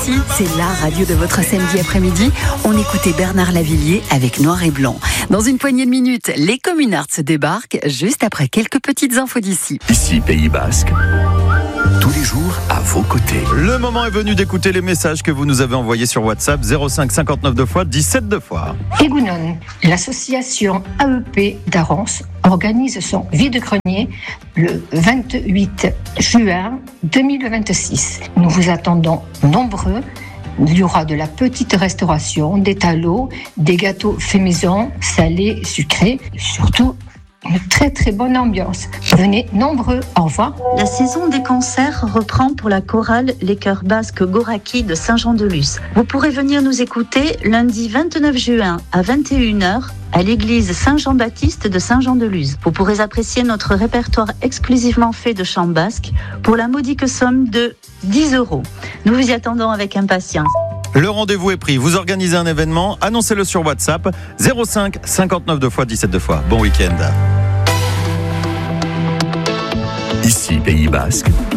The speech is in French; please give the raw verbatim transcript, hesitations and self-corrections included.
Ici, c'est la radio de votre samedi après-midi. On écoutait Bernard Lavillier avec Noir et Blanc. Dans une poignée de minutes, les communards se débarquent juste après quelques petites infos d'ici. Ici, Pays Basque. Tous les jours à vos côtés. Le moment est venu d'écouter les messages que vous nous avez envoyés sur WhatsApp zéro cinq cinquante-neuf deux fois dix-sept deux fois. Egounon, l'association A E P d'Arons organise son vide-grenier le vingt-huit juin deux mille vingt-six. Nous vous attendons nombreux. Il y aura de la petite restauration, des talos, des gâteaux faits maison, salés, sucrés, surtout une très très bonne ambiance. Venez nombreux, au revoir. La saison des concerts reprend pour la chorale Les Chœurs Basques Goraki de Saint-Jean-de-Luz. Vous pourrez venir nous écouter lundi vingt-neuf juin à vingt et une heures à l'église Saint-Jean-Baptiste de Saint-Jean-de-Luz. Vous pourrez apprécier notre répertoire exclusivement fait de chants basques pour la modique somme de dix euros. Nous vous y attendons avec impatience. Le rendez-vous est pris. Vous organisez un événement, annoncez-le sur WhatsApp zéro cinq cinquante-neuf deux fois dix-sept deux fois. Bon week-end. Ici, Pays Basque.